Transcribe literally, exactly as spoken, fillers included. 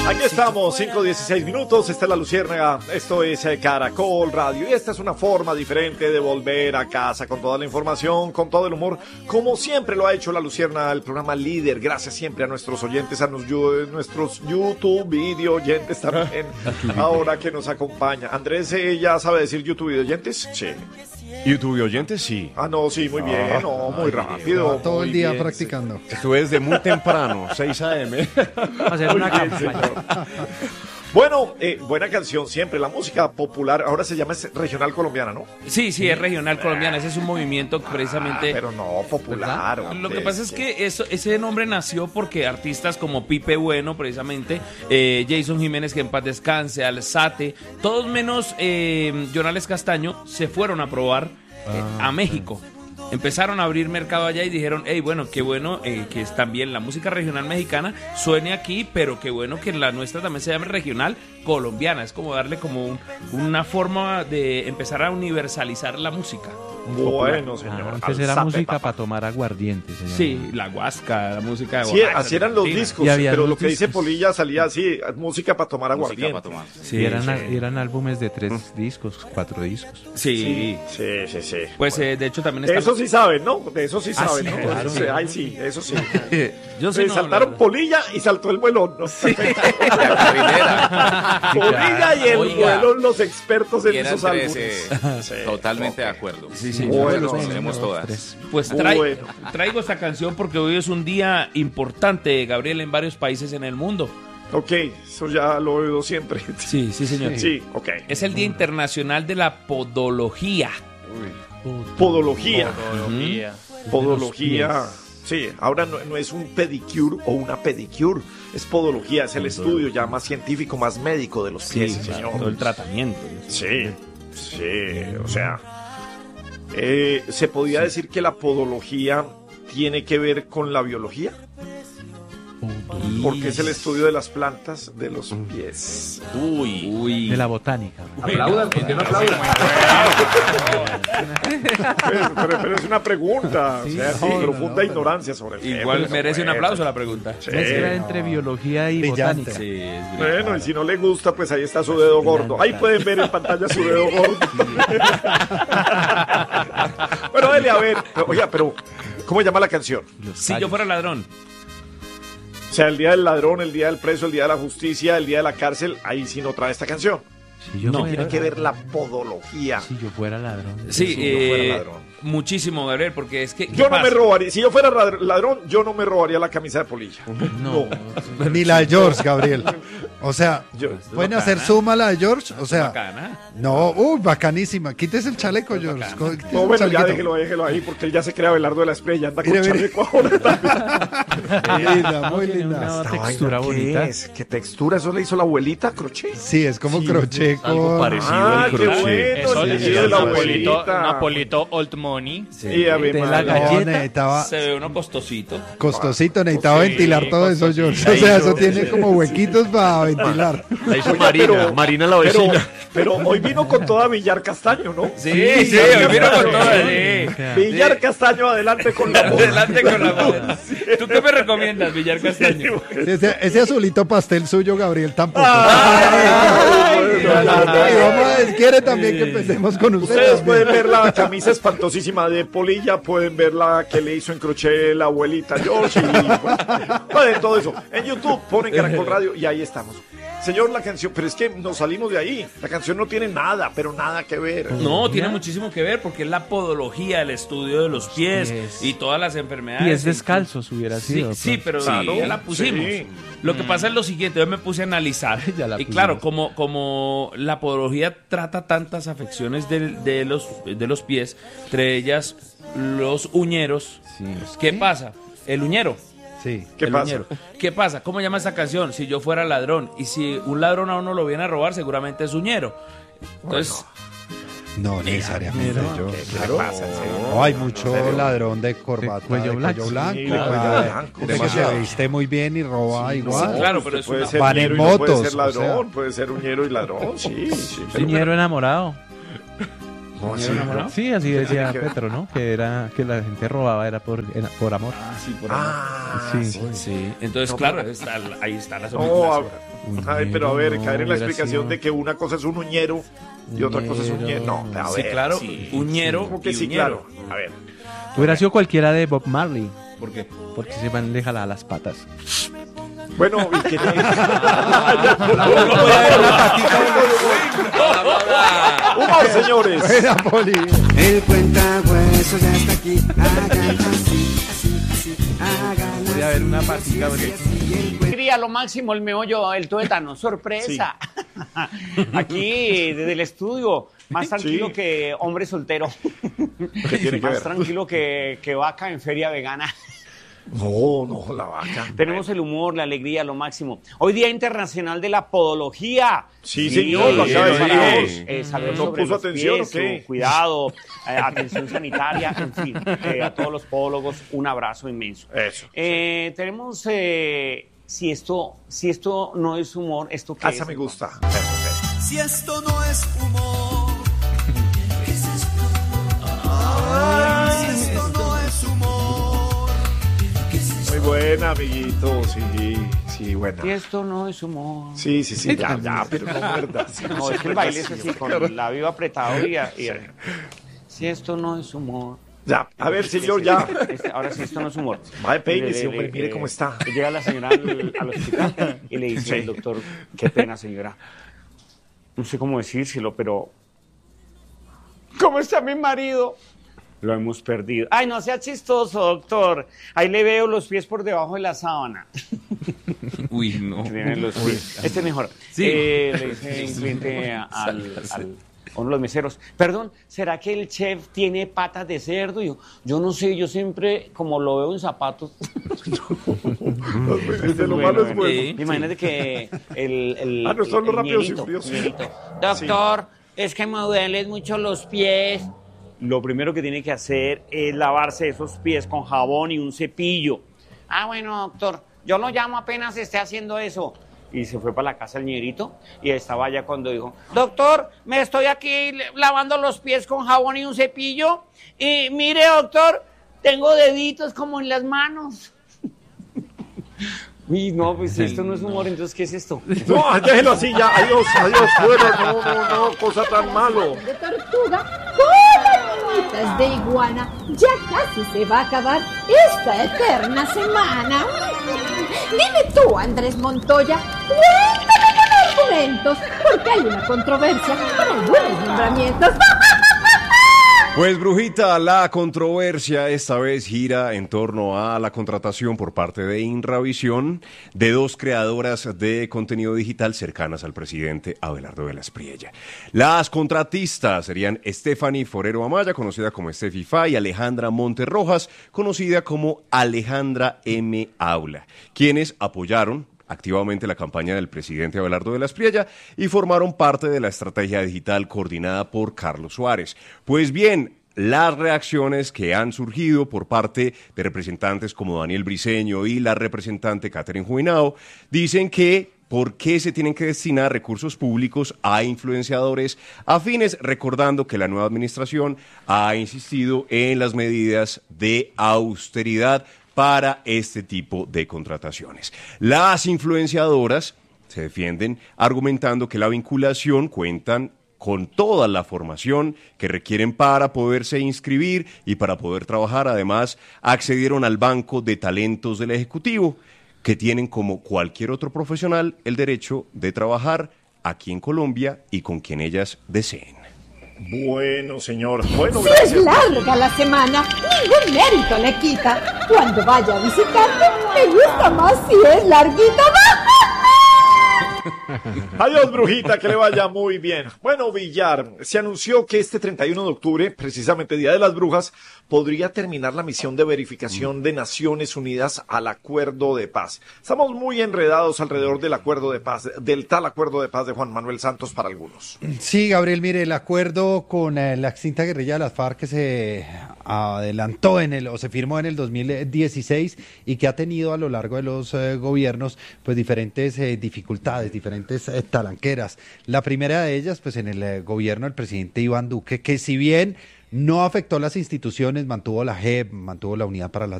Aquí estamos, cinco dieciséis minutos, esta es La Luciérnaga, esto es eh, Caracol Radio y esta es una forma diferente de volver a casa con toda la información, con todo el humor, como siempre lo ha hecho La Luciérnaga, el programa líder, gracias siempre a nuestros oyentes, a nos, nuestros YouTube video oyentes también, ahora que nos acompaña. Andrés eh, ya sabe decir YouTube video oyentes, sí. YouTube oyentes, sí. Ah, no, sí, muy bien, Ah, no, muy ay, rápido. Todo muy el día bien, practicando. Estuve desde muy temprano, seis a eme Hacer una Muy bien, campaña. señor. Bueno, eh, buena canción siempre, la música popular, ahora se llama es regional colombiana, ¿no? Sí, sí, es regional colombiana. Ese es un movimiento precisamente. Ah, pero no popular. Lo hombre, que pasa es que eso, ese nombre nació porque artistas como Pipe Bueno, precisamente, eh, Jason Jiménez, que en paz descanse, Alzate, todos menos eh, Jonales Castaño, se fueron a probar eh, a México. Empezaron a abrir mercado allá y dijeron, hey, bueno, qué bueno eh, que es también la música regional mexicana suene aquí, pero qué bueno que la nuestra también se llame regional colombiana. Es como darle como un- una forma de empezar a universalizar la música. Bueno, señor. Ah, antes era Alzate, música papá. para tomar aguardiente, señor. Sí, la huasca, la música de Sí, borracha, así eran los argentina. discos, Y había pero los lo que dice discos. Polilla salía así, música para tomar Música aguardiente. para tomar. Sí, eran, sí. eran álbumes de tres discos, cuatro discos. Sí. Sí, sí, sí. Pues eh, de hecho también De está... eso sí saben, ¿no? De eso sí Ah, saben, sí, ¿no? claro. Sí, ay, sí, eso sí. Yo Se sí no, saltaron la- Polilla y saltó el vuelón, ¿no? La primera. Polilla y el Oiga. vuelón, los expertos en Y eran esos tres, álbumes. eh, Sí, totalmente ok. de acuerdo. Sí, sí. Bueno, Las sí, conocemos Uno, dos, todas. tres. Pues trai- Bueno. traigo esta canción porque hoy es un día importante, Gabriel, en varios países en el mundo. Ok, eso ya lo he oído siempre. Sí, sí, señor. Sí, ok. Es el Día Internacional de la Podología. Podología. Podología. Podología. Sí, ahora no, no es un pedicure o una pedicure, es podología, es el estudio ya más científico, más médico de los pies, Sí, señor. todo el tratamiento. Sí, sí, o sea, eh, ¿se podía decir que la podología tiene que ver con la biología? Porque es el estudio de las plantas de los pies. Uy. Uy. De la botánica. Aplaudan, porque no aplaudan. pero, pero- pero es una pregunta, o sea, sí, no, profunda no, ignorancia sobre el tema. Igual Pero merece un bueno. aplauso la pregunta. Sí. Mezcla entre biología y Brillante. botánica. Sí, es Bueno, y si no le gusta, pues ahí está su dedo gordo. Ahí pueden ver en pantalla su dedo gordo. Bueno, dele a ver. Oiga, pero ¿cómo se llama la canción? Si yo fuera ladrón. O sea, el día del ladrón, el día del preso, el día de la justicia, el día de la cárcel, ahí sí no trae esta canción. Si yo No, fuera, Tiene que ver la podología. Si yo fuera ladrón. Sí, Si yo fuera eh, ladrón. muchísimo, Gabriel, porque es que... ¿qué Yo no pasa? me robaría, si yo fuera rad- ladrón, yo no me robaría la camisa de Polilla. No. Ni la de George, Gabriel. O sea, Yo- ¿pueden hacer suma la de George? O sea, Bacana. no, uy, bacanísima. Quítese el chaleco, George. Co- quítese No, el bueno, ya chalequito. déjelo, déjelo ahí, porque él ya se crea Belardo de la Esprella, anda con Mire, mire. chaleco ahora también. Linda, muy Tiene linda. una Esta textura vaina, ¿qué bonita. es? ¿Qué textura? ¿Eso le hizo la abuelita, crochet? Sí, es como crochet algo con... parecido. Ah, al qué crochet. bueno, Eso el le estilo de dio la Napolito, abuelita. Napolito Old Money. Y a ver, De la madre. No, galleta. necesitaba Se ve uno costosito. costosito, necesitaba Sí, ventilar todo eso, George. costosito. O sea, eso tiene como huequitos para ventilar. La hizo Oiga, Marina, pero- Marina la Pero, vecina. pero hoy vino con toda Villar Castaño, ¿no? Sí, sí, hoy vino con todo. Sí. Villar Sí. Castaño, adelante con la voz. Adelante con la voz. ¿Tú qué me recomiendas, Villar Castaño? Ese, ese azulito pastel suyo, Gabriel, tampoco. Ay, Y vamos a ver, quiere también que empecemos con ustedes. Ustedes pueden ver la camisa espantosísima de Polilla, pueden ver la que le hizo en crochet la abuelita George, y bueno, pueden todo eso. En YouTube ponen Caracol Radio y ahí estamos. Señor, la canción, pero es que nos salimos de ahí. La canción no tiene nada, pero nada que ver. No, tiene muchísimo que ver porque es la podología, el estudio de los pies pies. y todas las enfermedades. Pies descalzos hubiera Sí, sido. sí, pero Claro, ya la pusimos. sí. Lo que pasa es lo siguiente, yo me puse a analizar. Ya la y pusimos. claro, como, como la podología trata tantas afecciones de, de los, de los pies, entre ellas los uñeros, ¿qué pasa? El uñero. Sí. ¿Qué el pasa? uñero. ¿Qué pasa? ¿Cómo llama esa canción? Si yo fuera ladrón. Y si un ladrón a uno lo viene a robar, seguramente es uñero. Entonces, No necesariamente, George. ¿Qué le pasa, en serio? No, hay mucho ladrón de corbata, De cuello de blanco. cuello blanco. Sí, de cuello ah, blanco, de que se demasiado. viste muy bien y roba igual. sí, claro, Usted pero es puede una- ser Van en uñero y no puede motos, ser ladrón, o sea. puede ser uñero y ladrón, sí, sí. pero- Uñero enamorado. sí, ¿no? Sí, así ¿Qué decía tiene que ver? Petro, ¿no? Que era que la gente robaba era por, era por amor. Sí, por amor. Ah, Sí. sí. Sí, entonces, No, claro, pero- está- ahí está la No, solución. a, a ver, pero a ver, No, caer en la hubiera explicación sido- de que una cosa es un uñero y otra cosa es un ñero. No, a Sí, ver. claro, sí. uñero ¿Cómo que y sí, uñero. claro? A ver. Hubiera sido cualquiera de Bob Marley, ¿Por qué? porque se van le jalaba las patas. Bueno, y que humor, señores. Buena, Poli. El cuentahuesos ya está aquí. Hagan así, así, así. Hagan Puede haber una patica, porque Alegría, lo máximo, el meollo, el tuétano, sorpresa. Aquí, desde el estudio, más tranquilo Sí. que hombre soltero. ¿Qué tiene que Más ver? tranquilo que, que vaca en feria vegana. No, no, la vaca. Tenemos el humor, la alegría, lo máximo. Hoy Día Internacional de la Podología. Sí, señor, lo acaba de decir para, Dios. eh, saber ¿No sobre puso los atención pies, o qué? su cuidado, eh, atención sanitaria, en fin. Eh, a todos los podólogos, un abrazo inmenso. Eso. Eh, tenemos, eh, si esto si esto no es humor, ¿esto qué Ah, es? esa me gusta. Eso, eso. Si esto no es humor, ¿qué es esto? Si esto no es humor, ¿qué es esto? Muy buena, amiguito. Sí, sí, buena. Si esto no es humor. Sí, sí, sí. Ya, ya, pero no muerdas. No, es que el baile es así, con el labio apretado y, y si esto no es humor. Ya, a ver, señor, ya. Este, ahora sí, esto no es humor. Vaya, peínese, Le- le- hombre, le- mire eh, cómo está. Llega la señora al, al hospital y le dice Sí. al doctor, qué pena, señora. No sé cómo decírselo, pero... ¿Cómo está mi marido? Lo hemos perdido. Ay, no sea chistoso, doctor. Ahí le veo los pies por debajo de la sábana. Uy, no. Tiene los pies. Este es mejor. Sí. Eh, le dice un cliente al, al- a uno de los meseros, perdón, ¿será que el chef tiene patas de cerdo? Y yo, yo no sé, yo siempre, como lo veo en zapatos. De lo malo es bueno. Sí. Imagínate que el, el, Ah, no, son los el rápidos y ñerito, furiosos. ñerito, doctor, es que me duelen mucho los pies. Lo primero que tiene que hacer es lavarse esos pies con jabón y un cepillo. Ah, bueno, doctor, yo lo llamo apenas esté haciendo eso. Y se fue para la casa el ñerito y estaba allá cuando dijo, doctor, me estoy aquí lavando los pies con jabón y un cepillo. Y mire, doctor, tengo deditos como en las manos. Uy, no, pues esto no es humor, entonces, ¿qué es esto? No, déjelo así ya. Adiós, adiós, fuera. No, no, no, cosa tan malo. De tortuga con manitas de iguana. Ya casi se va a acabar esta eterna semana. Dime tú, Andrés Montoya, cuéntame con argumentos, porque hay una controversia con algunos nombramientos. Pues, Brujita, la controversia esta vez gira en torno a la contratación por parte de Inravisión de dos creadoras de contenido digital cercanas al presidente Abelardo de la Espriella. Las contratistas serían Stephanie Forero Amaya, conocida como Steffi Fa, y Alejandra Monterrojas, conocida como Alejandra M. Aula, quienes apoyaron activamente la campaña del presidente Abelardo de la Espriella y formaron parte de la estrategia digital coordinada por Carlos Suárez. Pues bien, las reacciones que han surgido por parte de representantes como Daniel Briceño y la representante Catherine Juinao dicen que ¿por qué se tienen que destinar recursos públicos a influenciadores afines? Recordando que la nueva administración ha insistido en las medidas de austeridad para este tipo de contrataciones. Las influenciadoras se defienden argumentando que la vinculación cuentan con toda la formación que requieren para poderse inscribir y para poder trabajar. Además, accedieron al banco de talentos del Ejecutivo, que tienen como cualquier otro profesional el derecho de trabajar aquí en Colombia y con quien ellas deseen. Bueno, señor. Bueno, Si es gracias. larga la semana, ningún mérito le quita. Cuando vaya a visitarte, me gusta más si es larguita. Adiós, Brujita, que le vaya muy bien. Bueno, Villar, se anunció que este treinta y uno de octubre, precisamente Día de las Brujas, podría terminar la misión de verificación de Naciones Unidas al Acuerdo de Paz. Estamos muy enredados alrededor del Acuerdo de Paz, del tal Acuerdo de Paz de Juan Manuel Santos para algunos. Sí, Gabriel, mire, el acuerdo con eh, la extinta guerrilla de las FARC que se adelantó en el, o se firmó en el dos mil dieciséis y que ha tenido a lo largo de los eh, gobiernos, pues diferentes eh, dificultades, diferentes eh, talanqueras. La primera de ellas, pues en el eh, gobierno del presidente Iván Duque, que si bien no afectó las instituciones, mantuvo la J E P, mantuvo la Unidad para la